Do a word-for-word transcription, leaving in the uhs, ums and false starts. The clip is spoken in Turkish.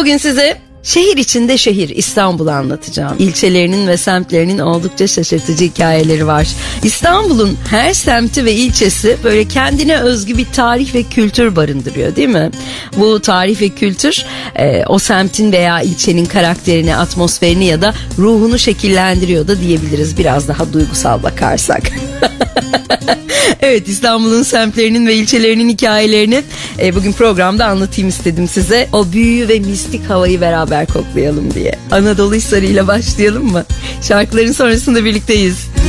Bugün size şehir içinde şehir İstanbul'u anlatacağım. İlçelerinin ve semtlerinin oldukça şaşırtıcı hikayeleri var. İstanbul'un her semti ve ilçesi böyle kendine özgü bir tarih ve kültür barındırıyor, değil mi? Bu tarih ve kültür e, o semtin veya ilçenin karakterini, atmosferini ya da ruhunu şekillendiriyor da diyebiliriz, biraz daha duygusal bakarsak. Evet, İstanbul'un semtlerinin ve ilçelerinin hikayelerini e, bugün programda anlatayım istedim size. O büyü ve mistik havayı beraber koklayalım diye. Anadolu Hisarı ile başlayalım mı? Şarkıların sonrasında birlikteyiz.